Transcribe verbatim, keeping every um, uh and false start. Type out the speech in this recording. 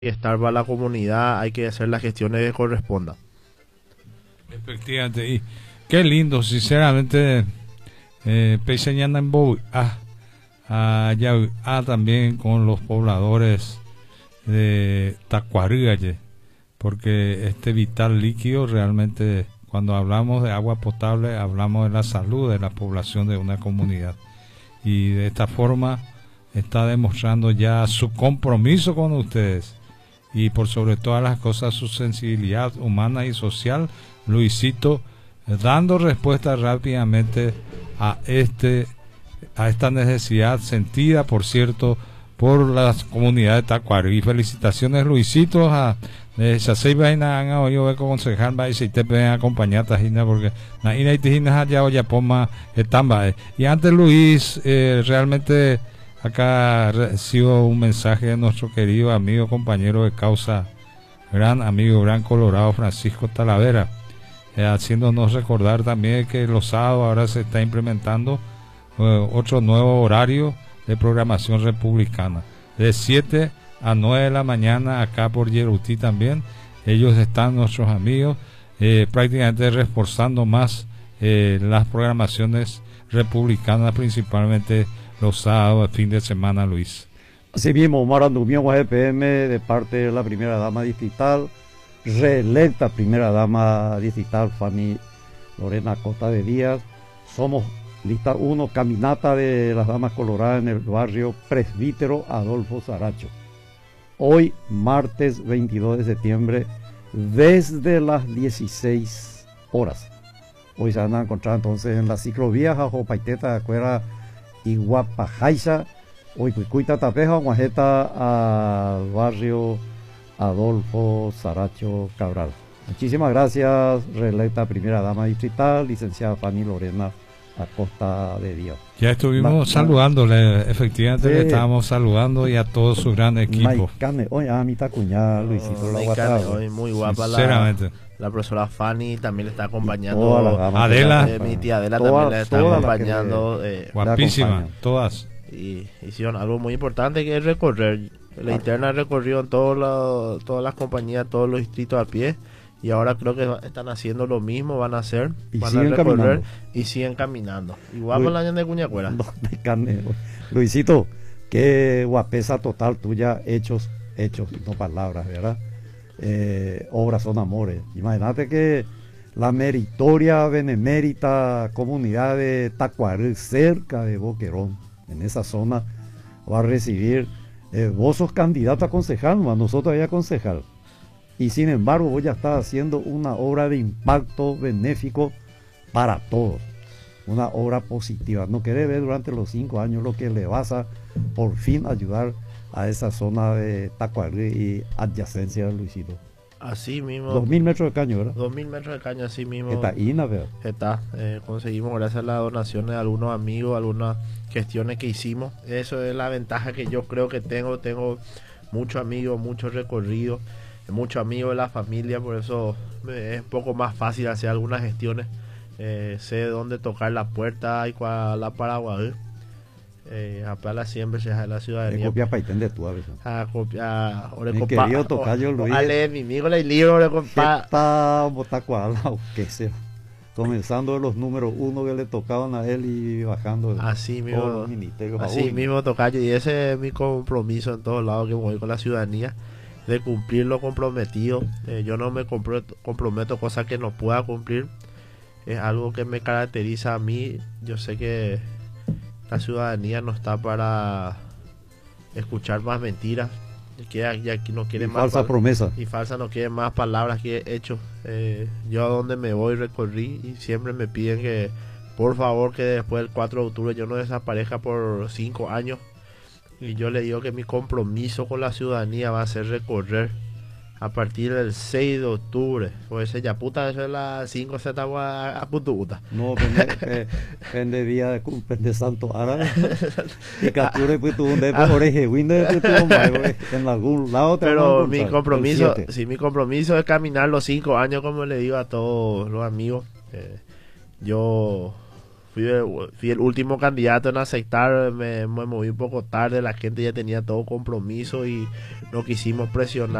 estar para la comunidad, hay que hacer las gestiones que correspondan. Efectivamente, y qué lindo, sinceramente, eh, Peiseñana en Bob, ah, allá, ah, también con los pobladores de Tacuarigay, porque este vital líquido realmente, cuando hablamos de agua potable, hablamos de la salud de la población de una comunidad, y de esta forma está demostrando ya su compromiso con ustedes, y por sobre todas las cosas su sensibilidad humana y social. Luisito, eh, dando respuesta rápidamente a este a esta necesidad sentida, por cierto, por las comunidades de Tacuari. Y felicitaciones, Luisito, a Chasei Vaina han oído ver concejal va y si te pueden acompañar tajina porque na ina y tijina allá oya poma estamba. Y antes, Luis, eh, realmente acá recibo un mensaje de nuestro querido amigo, compañero de causa, gran amigo, gran Colorado, Francisco Talavera, eh, haciéndonos recordar también que los sábados ahora se está implementando eh, otro nuevo horario de programación republicana, de siete a nueve de la mañana acá por Yerutí también. Ellos están, nuestros amigos, eh, prácticamente reforzando más eh, las programaciones republicanas, principalmente los sábados, fin de semana, Luis. Así mismo, Omar Andumión, G P M, de parte de la primera dama distrital, reelecta primera dama distrital, Fanny Lorena Costa de Díaz. Somos lista uno, caminata de las damas coloradas en el barrio Presbítero Adolfo Saracho. Hoy, martes veintidós de septiembre, desde las dieciséis horas. Hoy se van a encontrar entonces en la ciclovía Jajopaiteta de Acuera y Guapajaiza, hoy Cuicuita Tapeja, Guajeta al barrio Adolfo Saracho Cabral. Muchísimas gracias, reelecta primera dama distrital, licenciada Fanny Lorena Acosta de Díaz. Ya estuvimos Ma saludándole, efectivamente sí, le estábamos saludando y a todo su gran equipo. Maicane, hoy a mi tacuñada, Luisito oh, la Guatada. Hoy muy guapa la, la profesora Fanny, también le está acompañando. Adela. Eh, mi tía Adela todas, también le está acompañando. Le, eh, guapísima, todas. Y hicieron algo muy importante que es recorrer. La interna recorrió en todos los, todas las compañías, todos los distritos a pie. Y ahora creo que están haciendo lo mismo, van a hacer, y van siguen a recorrer caminando. Y siguen caminando. Igual con la año de Cuñacuera. No, Luisito, qué guapesa total tuya, hechos, hechos, no palabras, ¿verdad? Eh, obras son amores. Imagínate que la meritoria, benemérita comunidad de Tacuaril, cerca de Boquerón, en esa zona, va a recibir, eh, vos sos candidato a concejal, más nosotros allá concejal. Y sin embargo vos ya estás haciendo una obra de impacto benéfico para todos, una obra positiva. No querés ver durante los cinco años lo que le vas a por fin ayudar a esa zona de Tacuaril y adyacencia de Luisito. Así mismo. Dos mil metros de caño, ¿verdad? Dos mil metros de caño, así mismo. Está Ina, ¿verdad? Está. Eh, conseguimos gracias a las donaciones de algunos amigos, algunas gestiones que hicimos. Eso es la ventaja que yo creo que tengo. Tengo muchos amigos, muchos recorridos, muchos amigos de la familia, por eso es un poco más fácil hacer algunas gestiones. Eh, sé dónde tocar la puerta y cuál la Paraguay. Eh, apela siempre se de la ciudadanía. Copia paitén de tu aviso. A copia, ore mi compa, querido tocayo Luis. Ale, mi amigo le libro, ore compa. Está botacuala, que sea. Comenzando de los números uno que le tocaban a él y bajando así mismo, todos los ministerios. Así Uy, mismo tocayo, y ese es mi compromiso en todos lados que voy con la ciudadanía, de cumplir lo comprometido. Eh, yo no me comprometo, comprometo cosas que no pueda cumplir. Es algo que me caracteriza a mí. Yo sé que la ciudadanía no está para escuchar más mentiras. Que aquí no quiere y más falsa promesa. Y falsa no quiere más palabras que hechos. Eh, yo a donde me voy recorrí y siempre me piden que por favor que después del cuatro de octubre yo no desaparezca por cinco años. Y yo le digo que mi compromiso con la ciudadanía va a ser recorrer a partir del seis de octubre. Pues ella puta, eso es la cinco Z a pututa. No, pende, pende día de pende santo árabe. Y capture pues tu de oreje, winde en algún lado. Pero mi compromiso, sí, mi compromiso es caminar los cinco años, como le digo a todos los amigos. Eh, yo Fui el, fui el último candidato en aceptar, me, me moví un poco tarde, la gente ya tenía todo compromiso y no quisimos presionar.